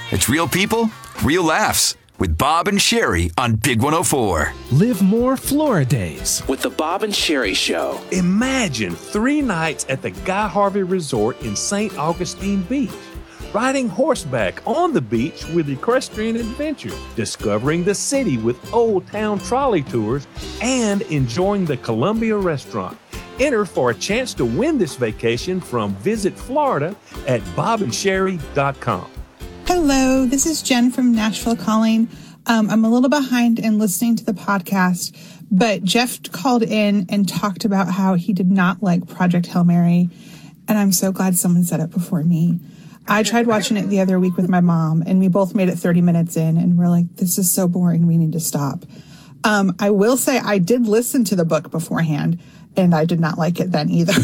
It's real people, real laughs with Bob and Sherry on Big 104. Live more Florida days with the Bob and Sherry Show. Imagine 3 nights at the Guy Harvey Resort in St. Augustine Beach. Riding horseback on the beach with equestrian adventures, discovering the city with Old Town trolley tours, and enjoying the Columbia restaurant. Enter for a chance to win this vacation from Visit Florida at bobandsherry.com. Hello, this is Jen from Nashville calling. I'm a little behind in listening to the podcast, but Jeff called in and talked about how he did not like Project Hail Mary, and I'm so glad someone said it before me. I tried watching it the other week with my mom, and we both made it 30 minutes in, and we're like, this is so boring, we need to stop. I will say I did listen to the book beforehand, and I did not like it then either.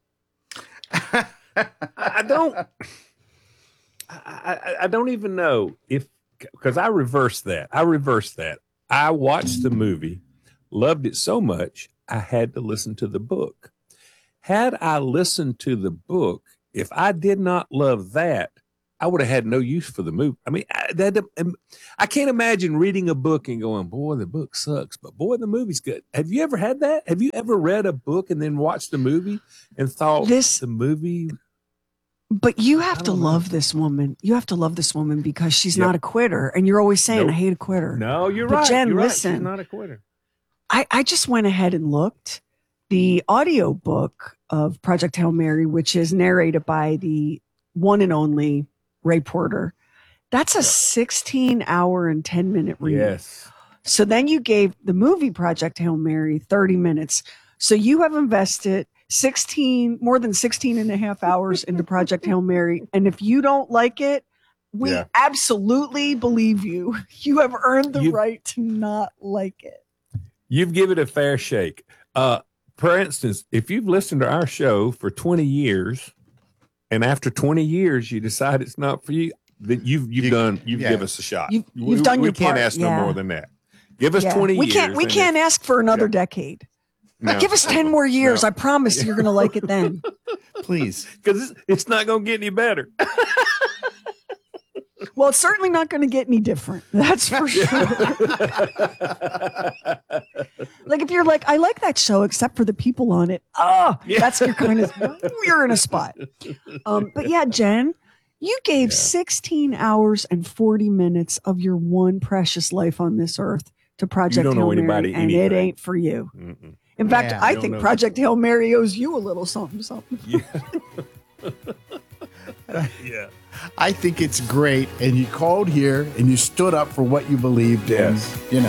I don't even know if, because I reversed that. I watched the movie, loved it so much, I had to listen to the book. Had I listened to the book, if I did not love that, I would have had no use for the movie. I mean, I can't imagine reading a book and going, boy, the book sucks, but boy, the movie's good. Have you ever had that? Have you ever read a book and then watched the movie and thought the movie... But you have to love this woman. You have to love this woman because she's not a quitter. And you're always saying, I hate a quitter. No, you're but right. Jen, you're listen. Right. She's not a quitter. I just went ahead and looked. The audio book of Project Hail Mary, which is narrated by the one and only Ray Porter, that's a 16-hour and 10-minute read. Yes. So then you gave the movie Project Hail Mary 30 minutes. So you have invested more than 16 and a half hours into Project Hail Mary. And if you don't like it, we absolutely believe you. You have earned the right to not like it. You've given it a fair shake. For instance, if you've listened to our show for 20 years and after 20 years you decide it's not for you, then you've give us a shot. You've done your part. We can't ask no more than that. Give us 20 years. We can't ask for another decade. No. Give us 10 more years. No. I promise you're going to like it then. Please. Because it's not going to get any better. Well, it's certainly not going to get any different. That's for sure. Like if you're like, I like that show except for the people on it. That's your kind of, you're in a spot. But yeah, Jen, you gave 16 hours and 40 minutes of your one precious life on this earth to Project Hail Mary, and it ain't for you. Mm-mm. In fact, I think Project Hail Mary owes you a little something. Yeah. I think it's great. And you called here and you stood up for what you believed in,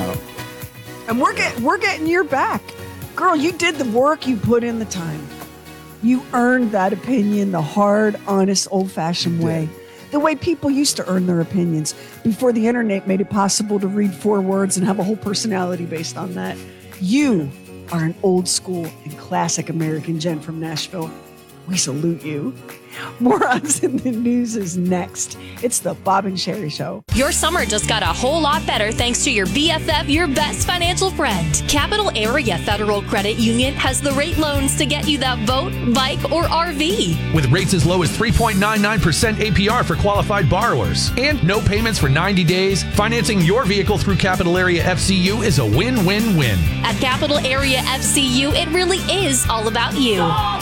And we're getting your back. Girl, you did the work, you put in the time. You earned that opinion the hard, honest, old-fashioned way. The way people used to earn their opinions before the internet made it possible to read 4 words and have a whole personality based on that. You are an old school and classic American Jen from Nashville. We salute you. Morons in the News is next. It's the Bob and Sherry Show. Your summer just got a whole lot better thanks to your BFF, your best financial friend. Capital Area Federal Credit Union has the rate loans to get you that boat, bike, or RV. With rates as low as 3.99% APR for qualified borrowers. And no payments for 90 days, financing your vehicle through Capital Area FCU is a win-win-win. At Capital Area FCU, it really is all about you.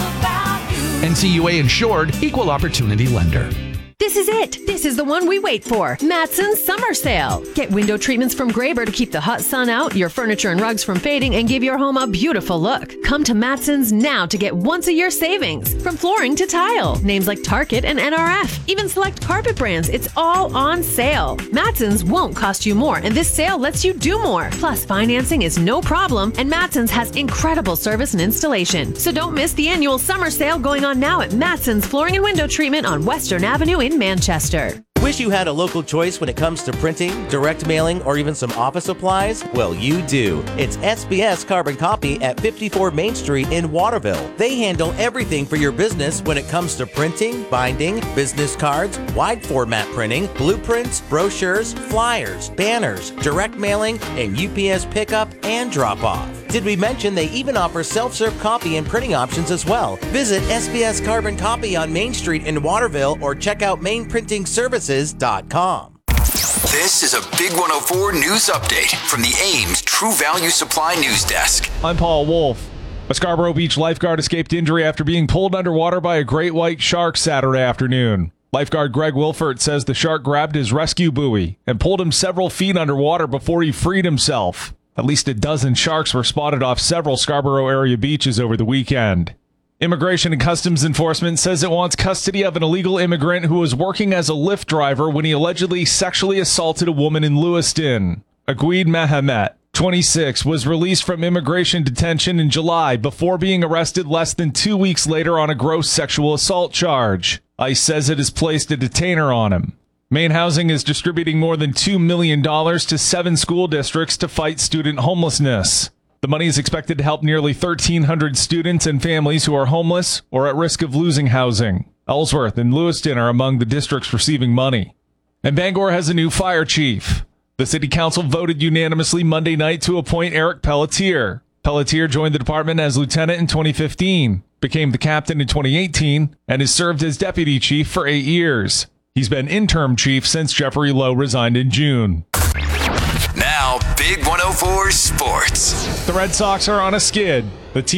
NCUA insured, equal opportunity lender. This is it. This is the one we wait for. Matson's Summer Sale. Get window treatments from Graber to keep the hot sun out, your furniture and rugs from fading, and give your home a beautiful look. Come to Matson's now to get once-a-year savings. From flooring to tile. Names like Target and NRF. Even select carpet brands. It's all on sale. Matson's won't cost you more, and this sale lets you do more. Plus, financing is no problem, and Matson's has incredible service and installation. So don't miss the annual summer sale going on now at Matson's Flooring and Window Treatment on Western Avenue in Manchester. Wish you had a local choice when it comes to printing, direct mailing, or even some office supplies? Well, you do. It's SBS Carbon Copy at 54 Main Street in Waterville. They handle everything for your business when it comes to printing, binding, business cards, wide format printing, blueprints, brochures, flyers, banners, direct mailing, and UPS pickup and drop off. Did we mention they even offer self-serve copy and printing options as well? Visit SBS Carbon Copy on Main Street in Waterville or check out mainprintingservices.com. This is a Big 104 news update from the Ames True Value Supply News Desk. I'm Paul Wolf. A Scarborough Beach lifeguard escaped injury after being pulled underwater by a great white shark Saturday afternoon. Lifeguard Greg Wilford says the shark grabbed his rescue buoy and pulled him several feet underwater before he freed himself. At least a dozen sharks were spotted off several Scarborough area beaches over the weekend. Immigration and Customs Enforcement says it wants custody of an illegal immigrant who was working as a Lyft driver when he allegedly sexually assaulted a woman in Lewiston. Aguid Mahamet, 26, was released from immigration detention in July before being arrested less than 2 weeks later on a gross sexual assault charge. ICE says it has placed a detainer on him. Maine Housing is distributing more than $2 million to 7 school districts to fight student homelessness. The money is expected to help nearly 1,300 students and families who are homeless or at risk of losing housing. Ellsworth and Lewiston are among the districts receiving money. And Bangor has a new fire chief. The city council voted unanimously Monday night to appoint Eric Pelletier. Pelletier joined the department as lieutenant in 2015, became the captain in 2018, and has served as deputy chief for 8 years. He's been interim chief since Jeffrey Lowe resigned in June. Now, Big 104 Sports. The Red Sox are on a skid. The team